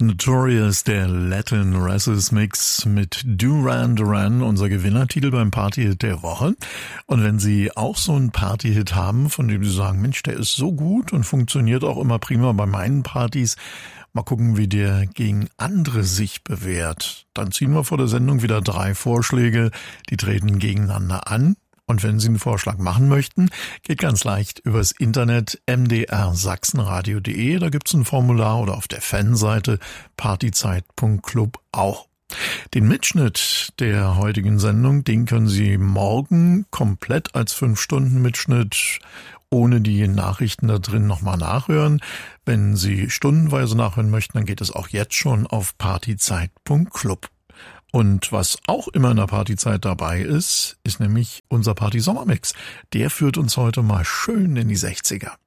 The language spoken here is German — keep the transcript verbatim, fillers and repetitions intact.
Notorious, der Latin Races Mix mit Duran Duran, unser Gewinnertitel beim Partyhit der Woche. Und wenn Sie auch so einen Partyhit haben, von dem Sie sagen, Mensch, der ist so gut und funktioniert auch immer prima bei meinen Partys, mal gucken, wie der gegen andere sich bewährt. Dann ziehen wir vor der Sendung wieder drei Vorschläge, die treten gegeneinander an. Und wenn Sie einen Vorschlag machen möchten, geht ganz leicht übers Internet m d r sachsenradio punkt de. Da gibt's ein Formular oder auf der Fanseite partyzeit punkt club auch. Den Mitschnitt der heutigen Sendung, den können Sie morgen komplett als fünf Stunden Mitschnitt ohne die Nachrichten da drin nochmal nachhören. Wenn Sie stundenweise nachhören möchten, dann geht es auch jetzt schon auf partyzeit punkt club. Und was auch immer in der Partyzeit dabei ist, ist nämlich unser Party-Sommermix. Der führt uns heute mal schön in die sechziger.